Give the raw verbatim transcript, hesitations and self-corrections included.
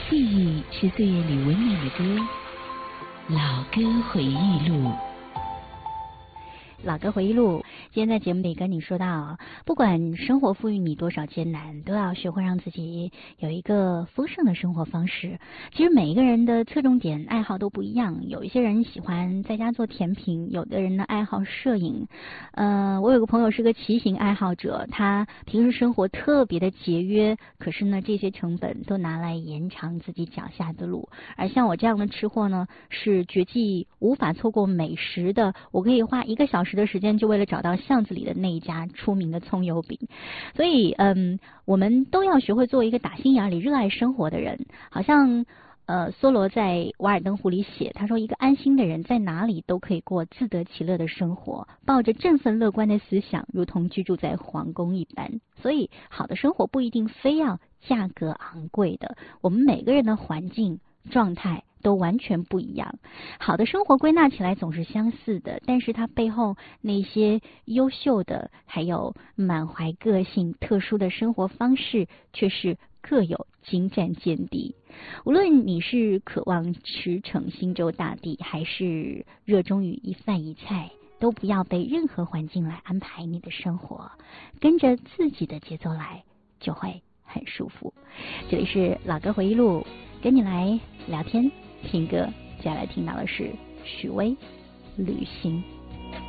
记忆是岁月里温暖的歌，老歌回忆录。 老歌回忆录，今天在节目里跟你说到，不管生活赋予你多少艰难，都要学会让自己有一个丰盛的生活方式。其实每一个人的侧重点爱好都不一样，有一些人喜欢在家做甜品，有的人呢爱好摄影。呃，我有个朋友是个骑行爱好者，他平时生活特别的节约，可是呢这些成本都拿来延长自己脚下的路。而像我这样的吃货呢，是绝技无法错过美食的，我可以花一个小时的时间就为了找到巷子里的那一家出名的葱油饼。所以嗯，我们都要学会做一个打心眼里热爱生活的人。好像呃，梭罗在《瓦尔登湖》里写，他说一个安心的人在哪里都可以过自得其乐的生活，抱着振奋乐观的思想，如同居住在皇宫一般。所以好的生活不一定非要价格昂贵的，我们每个人的环境状态都完全不一样。好的生活归纳起来总是相似的，但是它背后那些优秀的还有满怀个性特殊的生活方式却是各有精湛见地。无论你是渴望驰骋星洲大地，还是热衷于一饭一菜，都不要被任何环境来安排你的生活，跟着自己的节奏来，就会很舒服。这里是老歌回忆录，跟你来聊天听歌。接下来听到的是许巍《旅行》。